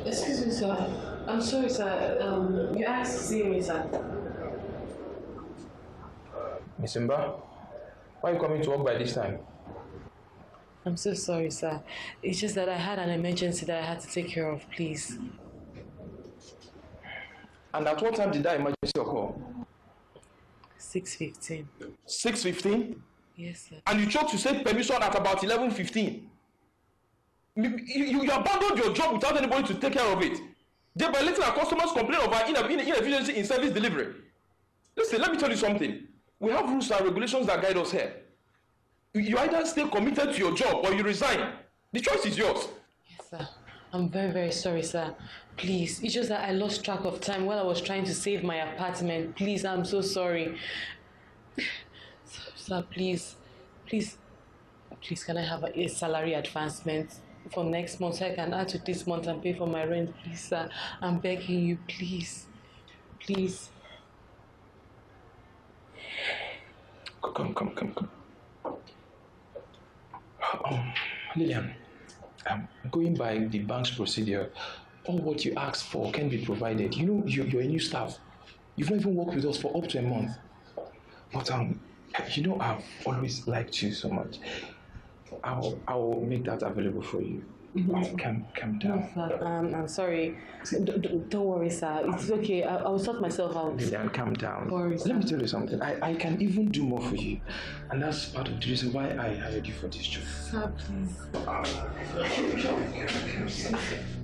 Excuse me, sir. I'm sorry, sir. You asked to see me, sir. Miss Simba, why are you coming to work by this time? I'm so sorry, sir. It's just that I had an emergency that I had to take care of, please. And at what time did that emergency occur? 6:15. 6:15? Yes, sir. And you chose to take permission at about 11:15. You abandoned your job without anybody to take care of it. Thereby letting our customers complain of our inefficiency in service delivery. Listen, let me tell you something. We have rules and regulations that guide us here. You either stay committed to your job or you resign. The choice is yours. Yes, sir. I'm very, very sorry, sir. Please, it's just that I lost track of time while I was trying to save my apartment. Please, I'm so sorry. Sir, please, can I have a salary advancement for next month so I can add to this month and pay for my rent, please, sir? I'm begging you, please. Come. Lillian, going by the bank's procedure, all what you asked for can be provided. You know, you're a new staff. You've not even worked with us for up to a month. But you know, I've always liked you so much. I'll make that available for you. Calm down. No, sir. I'm sorry. Don't worry, sir. It's okay. I'll sort myself out. Lillian, calm down. Don't worry, Let me tell you something. I can even do more for you. And that's part of the reason why I hired you for this job. Sir, please.